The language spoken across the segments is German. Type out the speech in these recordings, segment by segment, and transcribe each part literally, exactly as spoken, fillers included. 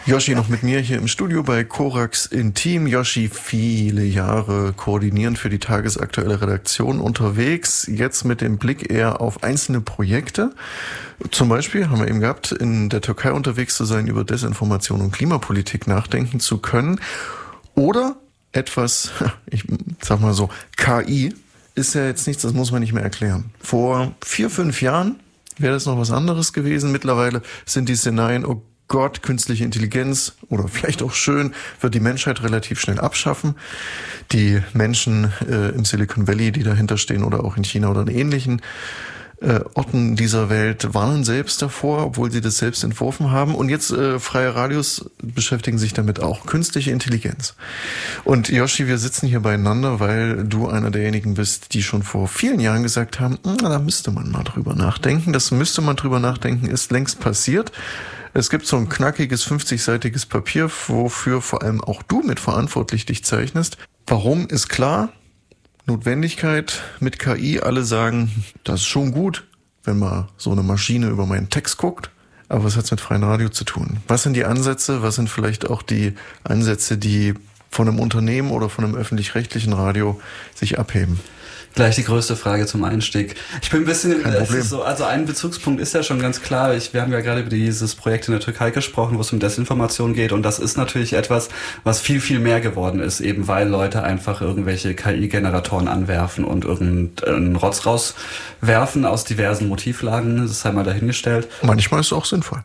Yoshi noch mit mir hier im Studio bei Korax Intim. Yoshi, viele Jahre koordinierend für die tagesaktuelle Redaktion unterwegs, jetzt mit dem Blick eher auf einzelne Projekte. Zum Beispiel haben wir eben gehabt, in der Türkei unterwegs zu sein, über Desinformation und Klimapolitik nachdenken zu können. Oder etwas, ich sag mal so, K I ist ja jetzt nichts, das muss man nicht mehr erklären. Vor vier, fünf Jahren wäre das noch was anderes gewesen. Mittlerweile sind die Szenarien, oh Gott, künstliche Intelligenz oder vielleicht auch schön, wird die Menschheit relativ schnell abschaffen. Die Menschen äh, im Silicon Valley, die dahinter stehen oder auch in China oder in ähnlichen äh, Orten dieser Welt, warnen selbst davor, obwohl sie das selbst entworfen haben. Und jetzt äh, freie Radios beschäftigen sich damit auch. Künstliche Intelligenz. Und Yoshi, wir sitzen hier beieinander, weil du einer derjenigen bist, die schon vor vielen Jahren gesagt haben, da müsste man mal drüber nachdenken. Das müsste man drüber nachdenken, ist längst passiert. Es gibt so ein knackiges fünfzigseitiges Papier, wofür vor allem auch du mitverantwortlich dich zeichnest. Warum ist klar? Notwendigkeit mit K I. Alle sagen, das ist schon gut, wenn mal so eine Maschine über meinen Text guckt. Aber was hat's mit freiem Radio zu tun? Was sind die Ansätze? Was sind vielleicht auch die Ansätze, die von einem Unternehmen oder von einem öffentlich-rechtlichen Radio sich abheben? Gleich die größte Frage zum Einstieg. Ich bin ein bisschen, Kein es Problem. ist so, also ein Bezugspunkt ist ja schon ganz klar. Ich, wir haben ja gerade über dieses Projekt in der Türkei gesprochen, wo es um Desinformation geht. Und das ist natürlich etwas, was viel, viel mehr geworden ist, eben weil Leute einfach irgendwelche K I-Generatoren anwerfen und irgendeinen Rotz rauswerfen aus diversen Motivlagen. Das sei mal dahingestellt. Manchmal ist es auch sinnvoll.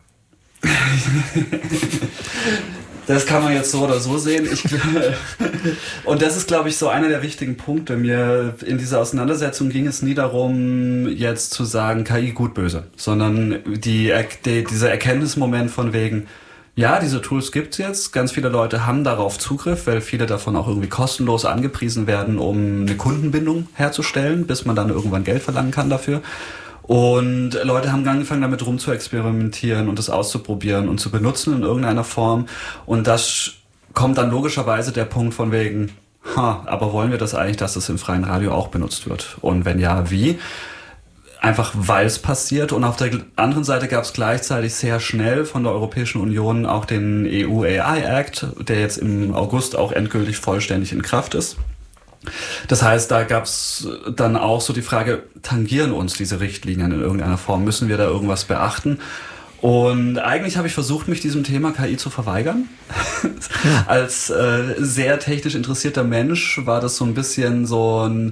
Das kann man jetzt so oder so sehen. Ich, und das ist, glaube ich, so einer der wichtigen Punkte. Mir in dieser Auseinandersetzung ging es nie darum, jetzt zu sagen, K I gut, böse, sondern die, die, dieser Erkenntnismoment von wegen, ja, diese Tools gibt's jetzt. Ganz viele Leute haben darauf Zugriff, weil viele davon auch irgendwie kostenlos angepriesen werden, um eine Kundenbindung herzustellen, bis man dann irgendwann Geld verlangen kann dafür. Und Leute haben angefangen, damit rum zu experimentieren und das auszuprobieren und zu benutzen in irgendeiner Form. Und das kommt dann logischerweise der Punkt von wegen, ha, aber wollen wir das eigentlich, dass das im freien Radio auch benutzt wird? Und wenn ja, wie? Einfach weil es passiert. Und auf der anderen Seite gab es gleichzeitig sehr schnell von der Europäischen Union auch den E U A I Act, der jetzt im August auch endgültig vollständig in Kraft ist. Das heißt, da gab's dann auch so die Frage, tangieren uns diese Richtlinien in irgendeiner Form? Müssen wir da irgendwas beachten? Und eigentlich habe ich versucht, mich diesem Thema K I zu verweigern. Ja. Als äh, sehr technisch interessierter Mensch war das so ein bisschen so ein,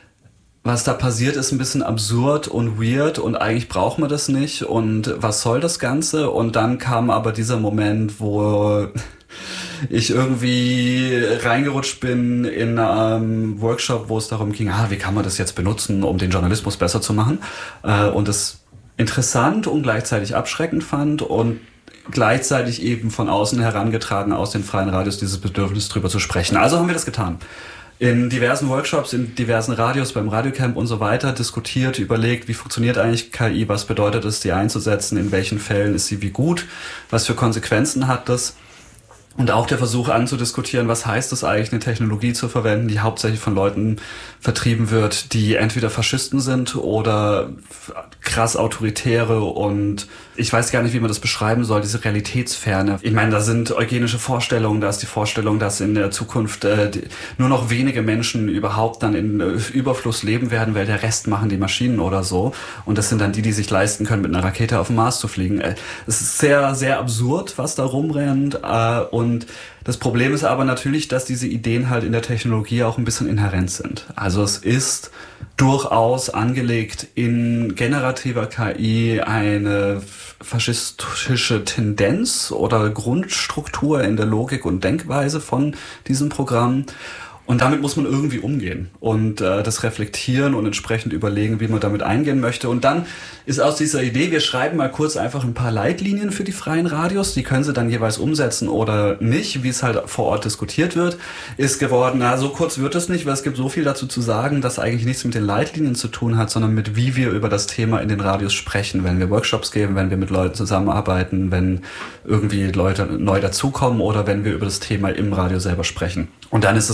was da passiert ist, ein bisschen absurd und weird und eigentlich braucht man das nicht und was soll das Ganze? Und dann kam aber dieser Moment, wo ich irgendwie reingerutscht bin in einem Workshop, wo es darum ging, ah, wie kann man das jetzt benutzen, um den Journalismus besser zu machen? Und es interessant und gleichzeitig abschreckend fand und gleichzeitig eben von außen herangetragen aus den freien Radios dieses Bedürfnis drüber zu sprechen. Also haben wir das getan. In diversen Workshops, in diversen Radios, beim Radiocamp und so weiter diskutiert, überlegt, wie funktioniert eigentlich K I, was bedeutet es, die einzusetzen, in welchen Fällen ist sie wie gut, was für Konsequenzen hat das. Und auch der Versuch anzudiskutieren, was heißt es eigentlich, eine Technologie zu verwenden, die hauptsächlich von Leuten vertrieben wird, die entweder Faschisten sind oder krass autoritäre und ich weiß gar nicht, wie man das beschreiben soll, diese Realitätsferne. Ich meine, da sind eugenische Vorstellungen, da ist die Vorstellung, dass in der Zukunft äh, die, nur noch wenige Menschen überhaupt dann in äh, Überfluss leben werden, weil der Rest machen die Maschinen oder so. Und das sind dann die, die sich leisten können, mit einer Rakete auf den Mars zu fliegen. Äh, es ist sehr, sehr absurd, was da rumrennt äh, und das Problem ist aber natürlich, dass diese Ideen halt in der Technologie auch ein bisschen inhärent sind. Also es ist durchaus angelegt in generativer K I eine faschistische Tendenz oder Grundstruktur in der Logik und Denkweise von diesen Programmen. Und damit muss man irgendwie umgehen und äh, das reflektieren und entsprechend überlegen, wie man damit eingehen möchte. Und dann ist aus dieser Idee, wir schreiben mal kurz einfach ein paar Leitlinien für die freien Radios, die können sie dann jeweils umsetzen oder nicht, wie es halt vor Ort diskutiert wird, ist geworden, na, so kurz wird es nicht, weil es gibt so viel dazu zu sagen, dass eigentlich nichts mit den Leitlinien zu tun hat, sondern mit wie wir über das Thema in den Radios sprechen, wenn wir Workshops geben, wenn wir mit Leuten zusammenarbeiten, wenn irgendwie Leute neu dazukommen oder wenn wir über das Thema im Radio selber sprechen. Und dann ist das ganze Ding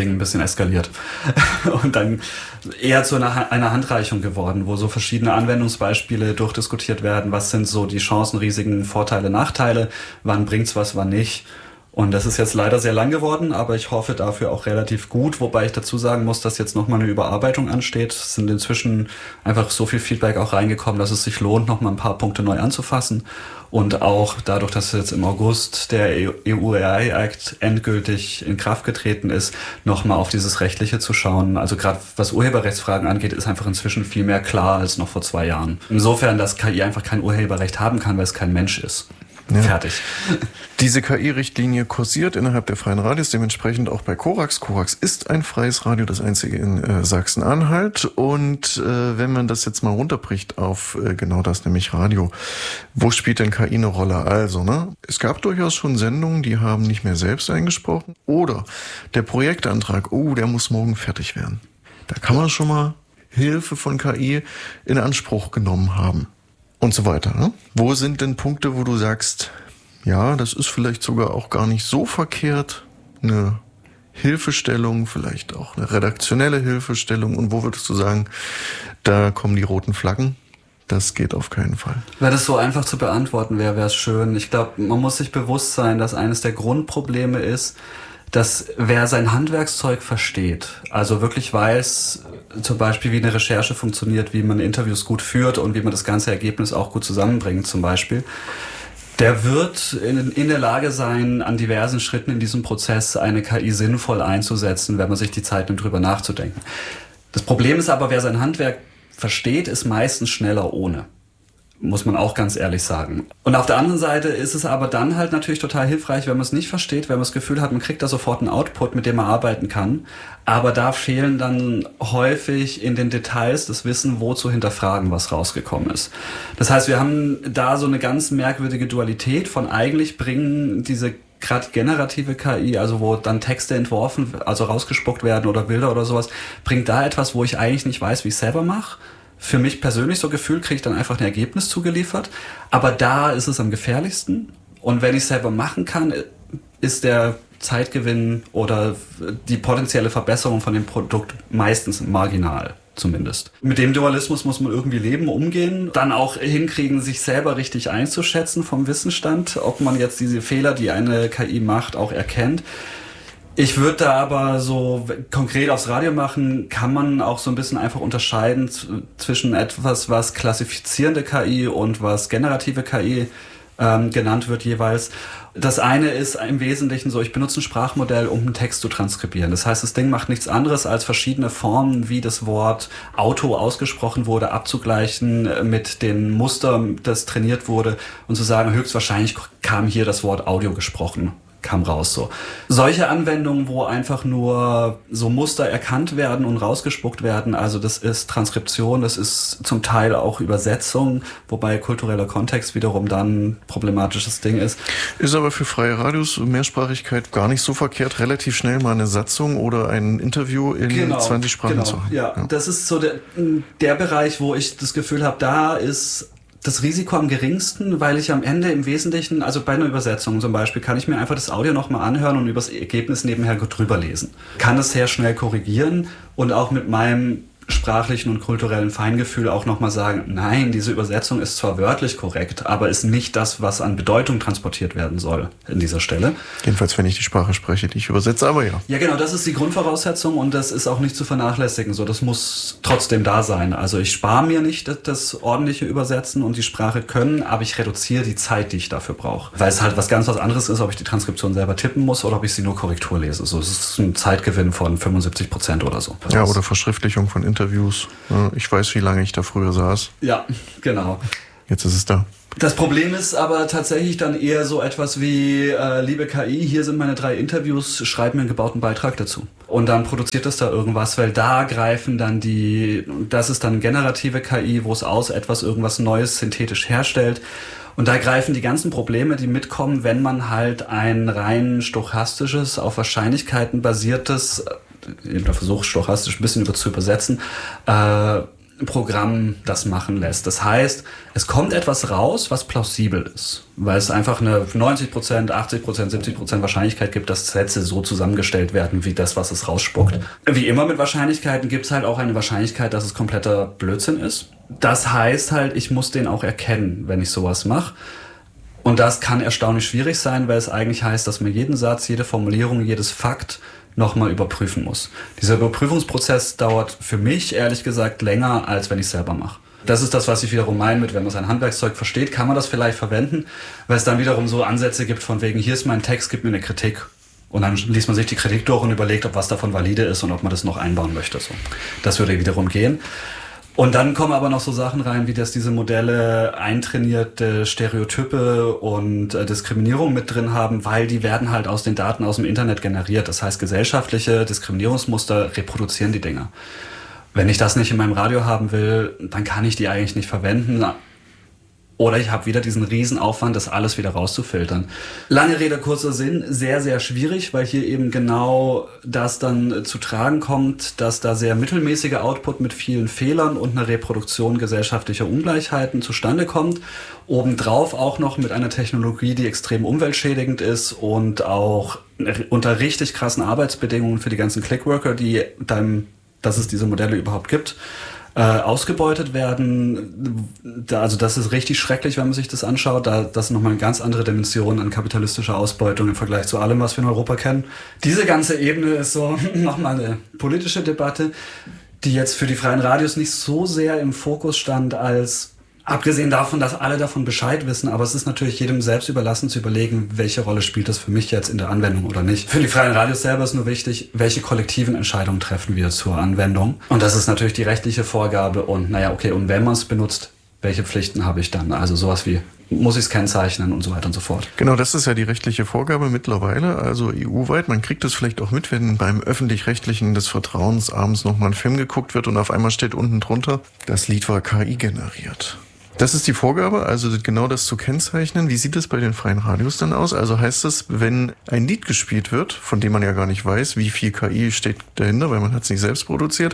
Ding ein bisschen eskaliert und dann eher zu einer, einer Handreichung geworden, wo so verschiedene Anwendungsbeispiele durchdiskutiert werden. Was sind so die Chancen, Risiken, Vorteile, Nachteile? Wann bringt's was, wann nicht? Und das ist jetzt leider sehr lang geworden, aber ich hoffe dafür auch relativ gut, wobei ich dazu sagen muss, dass jetzt nochmal eine Überarbeitung ansteht. Es sind inzwischen einfach so viel Feedback auch reingekommen, dass es sich lohnt, nochmal ein paar Punkte neu anzufassen. Und auch dadurch, dass jetzt im August der E U-A I-Act endgültig in Kraft getreten ist, nochmal auf dieses Rechtliche zu schauen. Also gerade was Urheberrechtsfragen angeht, ist einfach inzwischen viel mehr klar als noch vor zwei Jahren. Insofern, dass K I einfach kein Urheberrecht haben kann, weil es kein Mensch ist. Ja. Fertig. Diese K I-Richtlinie kursiert innerhalb der freien Radios, dementsprechend auch bei Korax. Korax ist ein freies Radio, das einzige in äh, Sachsen-Anhalt. Und äh, wenn man das jetzt mal runterbricht auf äh, genau das, nämlich Radio, wo spielt denn K I eine Rolle? Also, ne, es gab durchaus schon Sendungen, die haben nicht mehr selbst eingesprochen. Oder der Projektantrag, oh, der muss morgen fertig werden. Da kann man schon mal Hilfe von K I in Anspruch genommen haben. Und so weiter. Ne? Wo sind denn Punkte, wo du sagst, ja, das ist vielleicht sogar auch gar nicht so verkehrt, eine Hilfestellung, vielleicht auch eine redaktionelle Hilfestellung, und wo würdest du sagen, da kommen die roten Flaggen? Das geht auf keinen Fall. Wenn es so einfach zu beantworten wäre, wäre es schön. Ich glaube, man muss sich bewusst sein, dass eines der Grundprobleme ist, dass wer sein Handwerkszeug versteht, also wirklich weiß, zum Beispiel, wie eine Recherche funktioniert, wie man Interviews gut führt und wie man das ganze Ergebnis auch gut zusammenbringt zum Beispiel, der wird in, in der Lage sein, an diversen Schritten in diesem Prozess eine K I sinnvoll einzusetzen, wenn man sich die Zeit nimmt, drüber nachzudenken. Das Problem ist aber, wer sein Handwerk versteht, ist meistens schneller ohne. Muss man auch ganz ehrlich sagen. Und auf der anderen Seite ist es aber dann halt natürlich total hilfreich, wenn man es nicht versteht, wenn man das Gefühl hat, man kriegt da sofort einen Output, mit dem man arbeiten kann. Aber da fehlen dann häufig in den Details das Wissen, wo zu hinterfragen, was rausgekommen ist. Das heißt, wir haben da so eine ganz merkwürdige Dualität von eigentlich bringen diese gerade generative K I, also wo dann Texte entworfen, also rausgespuckt werden oder Bilder oder sowas, bringt da etwas, wo ich eigentlich nicht weiß, wie ich es selber mache. Für mich persönlich so gefühlt, kriege ich dann einfach ein Ergebnis zugeliefert. Aber da ist es am gefährlichsten. Und wenn ich es selber machen kann, ist der Zeitgewinn oder die potenzielle Verbesserung von dem Produkt meistens marginal, zumindest. Mit dem Dualismus muss man irgendwie leben, umgehen. Dann auch hinkriegen, sich selber richtig einzuschätzen vom Wissensstand, ob man jetzt diese Fehler, die eine K I macht, auch erkennt. Ich würde da aber so konkret aufs Radio machen, kann man auch so ein bisschen einfach unterscheiden zwischen etwas, was klassifizierende K I und was generative K I ähm, genannt wird jeweils. Das eine ist im Wesentlichen so, ich benutze ein Sprachmodell, um einen Text zu transkribieren. Das heißt, das Ding macht nichts anderes, als verschiedene Formen, wie das Wort Auto ausgesprochen wurde, abzugleichen mit den Mustern, das trainiert wurde und zu sagen, höchstwahrscheinlich kam hier das Wort Audio gesprochen. Kam raus so. Solche Anwendungen, wo einfach nur so Muster erkannt werden und rausgespuckt werden, also das ist Transkription, das ist zum Teil auch Übersetzung, wobei kultureller Kontext wiederum dann ein problematisches Ding ist. Ist aber für freie Radios Mehrsprachigkeit gar nicht so verkehrt, relativ schnell mal eine Satzung oder ein Interview in genau, zwanzig Sprachen genau, zu haben. Ja, ja, das ist so der, der Bereich, wo ich das Gefühl habe, da ist das Risiko am geringsten, weil ich am Ende im Wesentlichen, also bei einer Übersetzung zum Beispiel, kann ich mir einfach das Audio nochmal anhören und über das Ergebnis nebenher drüber lesen. Kann es sehr schnell korrigieren und auch mit meinem sprachlichen und kulturellen Feingefühl auch nochmal sagen, nein, diese Übersetzung ist zwar wörtlich korrekt, aber ist nicht das, was an Bedeutung transportiert werden soll in dieser Stelle. Jedenfalls, wenn ich die Sprache spreche, die ich übersetze, aber ja. Ja, genau, das ist die Grundvoraussetzung und das ist auch nicht zu vernachlässigen. So, das muss trotzdem da sein. Also ich spare mir nicht das, das ordentliche Übersetzen und die Sprache können, aber ich reduziere die Zeit, die ich dafür brauche. Weil es halt was ganz was anderes ist, ob ich die Transkription selber tippen muss oder ob ich sie nur Korrektur lese. So, es ist ein Zeitgewinn von fünfundsiebzig Prozent oder so. Ja, oder Verschriftlichung von Interviews. Ich weiß, wie lange ich da früher saß. Ja, genau. Jetzt ist es da. Das Problem ist aber tatsächlich dann eher so etwas wie, äh, liebe K I, hier sind meine drei Interviews, schreib mir einen gebauten Beitrag dazu. Und dann produziert es da irgendwas, weil da greifen dann die, das ist dann generative K I, wo es aus etwas irgendwas Neues synthetisch herstellt. Und da greifen die ganzen Probleme, die mitkommen, wenn man halt ein rein stochastisches, auf Wahrscheinlichkeiten basiertes, eben der Versuch, stochastisch ein bisschen über zu übersetzen, äh, Programm das machen lässt. Das heißt, es kommt etwas raus, was plausibel ist, weil es einfach eine neunzig Prozent, achtzig Prozent, siebzig Prozent Wahrscheinlichkeit gibt, dass Sätze so zusammengestellt werden, wie das, was es rausspuckt. Wie immer mit Wahrscheinlichkeiten gibt es halt auch eine Wahrscheinlichkeit, dass es kompletter Blödsinn ist. Das heißt halt, ich muss den auch erkennen, wenn ich sowas mache. Und das kann erstaunlich schwierig sein, weil es eigentlich heißt, dass man jeden Satz, jede Formulierung, jedes Fakt nochmal überprüfen muss. Dieser Überprüfungsprozess dauert für mich, ehrlich gesagt, länger, als wenn ich es selber mache. Das ist das, was ich wiederum meine mit, wenn man sein Handwerkszeug versteht, kann man das vielleicht verwenden, weil es dann wiederum so Ansätze gibt von wegen, hier ist mein Text, gib mir eine Kritik. Und dann liest man sich die Kritik durch und überlegt, ob was davon valide ist und ob man das noch einbauen möchte. So. Das würde wiederum gehen. Und dann kommen aber noch so Sachen rein, wie dass diese Modelle eintrainierte Stereotype und äh, Diskriminierung mit drin haben, weil die werden halt aus den Daten aus dem Internet generiert. Das heißt, gesellschaftliche Diskriminierungsmuster reproduzieren die Dinger. Wenn ich das nicht in meinem Radio haben will, dann kann ich die eigentlich nicht verwenden. Oder ich habe wieder diesen Riesenaufwand, das alles wieder rauszufiltern. Lange Rede, kurzer Sinn, sehr, sehr schwierig, weil hier eben genau das dann zu tragen kommt, dass da sehr mittelmäßiger Output mit vielen Fehlern und einer Reproduktion gesellschaftlicher Ungleichheiten zustande kommt. Obendrauf auch noch mit einer Technologie, die extrem umweltschädigend ist und auch unter richtig krassen Arbeitsbedingungen für die ganzen Clickworker, die dann, dass es diese Modelle überhaupt gibt, Äh, ausgebeutet werden. Da, also das ist richtig schrecklich, wenn man sich das anschaut. Da, das ist nochmal eine ganz andere Dimension an kapitalistischer Ausbeutung im Vergleich zu allem, was wir in Europa kennen. Diese ganze Ebene ist so nochmal eine politische Debatte, die jetzt für die freien Radios nicht so sehr im Fokus stand, als abgesehen davon, dass alle davon Bescheid wissen, aber es ist natürlich jedem selbst überlassen zu überlegen, welche Rolle spielt das für mich jetzt in der Anwendung oder nicht. Für die freien Radios selber ist nur wichtig, welche kollektiven Entscheidungen treffen wir zur Anwendung. Und das ist natürlich die rechtliche Vorgabe und naja, okay, und wenn man es benutzt, welche Pflichten habe ich dann? Also sowas wie, muss ich es kennzeichnen und so weiter und so fort. Genau, das ist ja die rechtliche Vorgabe mittlerweile, also E U-weit. Man kriegt es vielleicht auch mit, wenn beim Öffentlich-Rechtlichen des Vertrauens abends nochmal ein Film geguckt wird und auf einmal steht unten drunter, das Lied war K I generiert. Das ist die Vorgabe, also genau das zu kennzeichnen. Wie sieht es bei den freien Radios dann aus? Also heißt es, wenn ein Lied gespielt wird, von dem man ja gar nicht weiß, wie viel K I steht dahinter, weil man hat es nicht selbst produziert,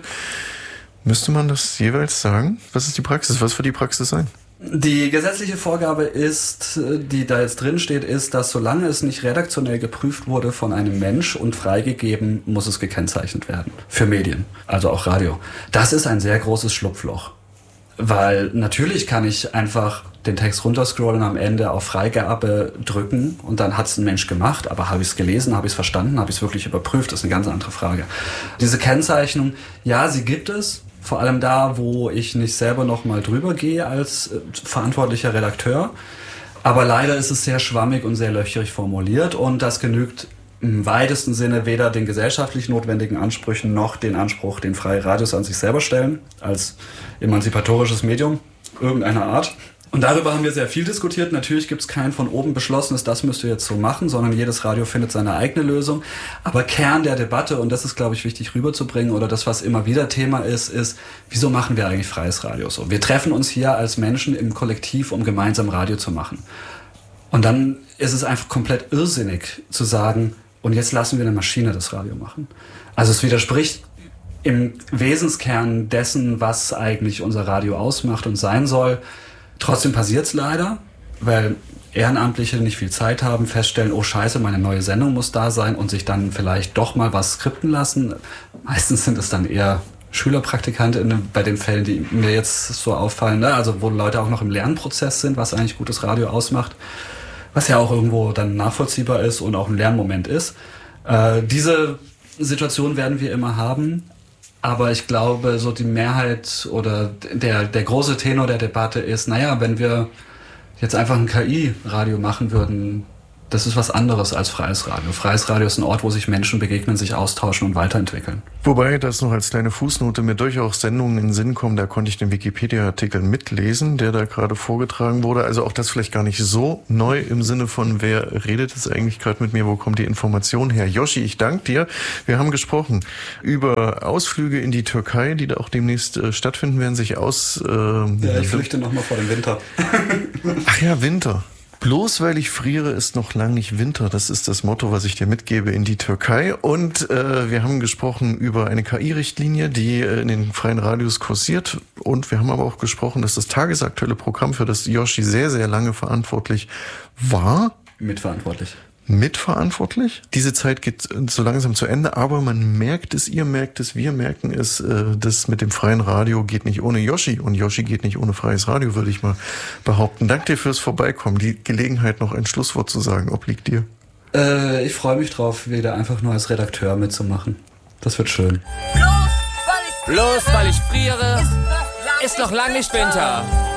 müsste man das jeweils sagen? Was ist die Praxis? Was wird die Praxis sein? Die gesetzliche Vorgabe ist, die da jetzt drin steht, ist, dass solange es nicht redaktionell geprüft wurde von einem Mensch und freigegeben, muss es gekennzeichnet werden. Für Medien, also auch Radio. Das ist ein sehr großes Schlupfloch. Weil natürlich kann ich einfach den Text runterscrollen und am Ende auf Freigabe drücken und dann hat es ein Mensch gemacht, aber habe ich es gelesen, habe ich es verstanden, habe ich es wirklich überprüft, das ist eine ganz andere Frage. Diese Kennzeichnung, ja, sie gibt es, vor allem da, wo ich nicht selber nochmal drüber gehe als äh, verantwortlicher Redakteur, aber leider ist es sehr schwammig und sehr löcherig formuliert und das genügt im weitesten Sinne weder den gesellschaftlich notwendigen Ansprüchen noch den Anspruch, den freie Radios an sich selber stellen, als emanzipatorisches Medium irgendeiner Art. Und darüber haben wir sehr viel diskutiert. Natürlich gibt es kein von oben beschlossenes, das müsst ihr jetzt so machen, sondern jedes Radio findet seine eigene Lösung. Aber Kern der Debatte, und das ist, glaube ich, wichtig rüberzubringen, oder das, was immer wieder Thema ist, ist, wieso machen wir eigentlich freies Radio so? Wir treffen uns hier als Menschen im Kollektiv, um gemeinsam Radio zu machen. Und dann ist es einfach komplett irrsinnig zu sagen, und jetzt lassen wir eine Maschine das Radio machen. Also es widerspricht im Wesenskern dessen, was eigentlich unser Radio ausmacht und sein soll. Trotzdem passiert es leider, weil Ehrenamtliche nicht viel Zeit haben, feststellen, oh scheiße, meine neue Sendung muss da sein und sich dann vielleicht doch mal was skripten lassen. Meistens sind es dann eher Schülerpraktikanten bei den Fällen, die mir jetzt so auffallen, ne? Also wo Leute auch noch im Lernprozess sind, was eigentlich gutes Radio ausmacht. Was ja auch irgendwo dann nachvollziehbar ist und auch ein Lernmoment ist. Äh, diese Situation werden wir immer haben, aber ich glaube, so die Mehrheit oder der, der große Tenor der Debatte ist, naja, wenn wir jetzt einfach ein K I-Radio machen würden, das ist was anderes als freies Radio. Freies Radio ist ein Ort, wo sich Menschen begegnen, sich austauschen und weiterentwickeln. Wobei, das noch als kleine Fußnote, mir durchaus Sendungen in den Sinn kommen, da konnte ich den Wikipedia-Artikel mitlesen, der da gerade vorgetragen wurde. Also auch das vielleicht gar nicht so neu im Sinne von, wer redet jetzt eigentlich gerade mit mir, wo kommt die Information her? Yoshi, ich danke dir. Wir haben gesprochen über Ausflüge in die Türkei, die da auch demnächst äh, stattfinden werden, sich aus... Äh, ja, ich flüchte nochmal vor dem Winter. Ach ja, Winter. Bloß weil ich friere, ist noch lang nicht Winter. Das ist das Motto, was ich dir mitgebe in die Türkei. Und äh, wir haben gesprochen über eine K I-Richtlinie, die äh, in den freien Radios kursiert. Und wir haben aber auch gesprochen, dass das tagesaktuelle Programm, für das Yoshi sehr, sehr lange verantwortlich war. Mitverantwortlich. Mitverantwortlich. Diese Zeit geht so langsam zu Ende, aber man merkt es, ihr merkt es, wir merken es, das mit dem freien Radio geht nicht ohne Yoshi und Yoshi geht nicht ohne freies Radio, würde ich mal behaupten. Danke dir fürs Vorbeikommen. Die Gelegenheit, noch ein Schlusswort zu sagen, obliegt dir. Äh, ich freue mich drauf, wieder einfach nur als Redakteur mitzumachen. Das wird schön. Bloß weil ich, Bloß weil ich friere, ist noch lang nicht Winter.